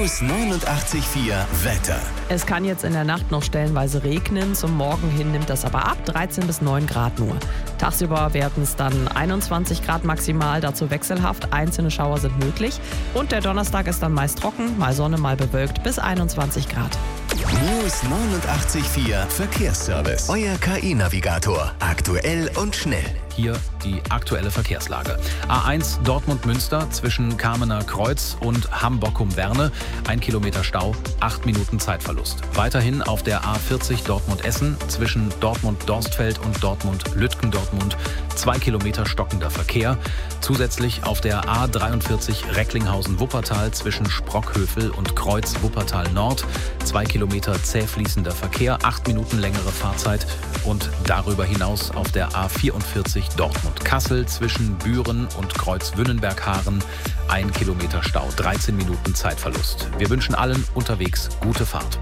News 89,4 Wetter. Es kann jetzt in der Nacht noch stellenweise regnen, zum Morgen hin nimmt das aber ab, 13 bis 9 Grad nur. Tagsüber werden es dann 21 Grad maximal, dazu wechselhaft, einzelne Schauer sind möglich. Und der Donnerstag ist dann meist trocken, mal Sonne, mal bewölkt, bis 21 Grad. News 89,4 Verkehrsservice. Euer KI-Navigator. Aktuell und schnell. Hier die aktuelle Verkehrslage. A1 Dortmund-Münster zwischen Kamener Kreuz und Hamm-Bockum-Werne. 1 Kilometer Stau, 8 Minuten Zeitverlust. Weiterhin auf der A40 Dortmund-Essen zwischen Dortmund-Dorstfeld und Dortmund-Lütgendortmund 2 Kilometer stockender Verkehr. Zusätzlich auf der A43 Recklinghausen-Wuppertal zwischen Sprockhövel und Kreuz Wuppertal Nord 2 Kilometer zäh fließender Verkehr, 8 Minuten längere Fahrzeit. Und darüber hinaus auf der A44 Dortmund-Kassel zwischen Büren und Kreuz Wünnenberg-Haaren 1 Kilometer Stau, 13 Minuten Zeitverlust. Wir wünschen allen unterwegs gute Fahrt.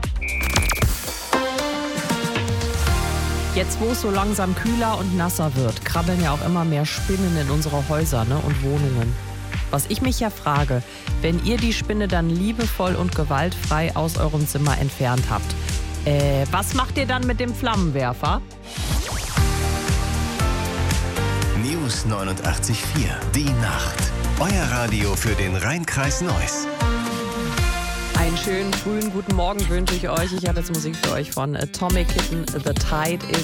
Jetzt, wo es so langsam kühler und nasser wird, krabbeln ja auch immer mehr Spinnen in unsere Häuser, und Wohnungen. Was ich mich ja frage, wenn ihr die Spinne dann liebevoll und gewaltfrei aus eurem Zimmer entfernt habt, was macht ihr dann mit dem Flammenwerfer? News 89,4. Die Nacht. Euer Radio für den Rhein-Kreis Neuss. Einen schönen frühen guten Morgen wünsche ich euch. Ich habe jetzt Musik für euch von Atomic Kitten. The Tide is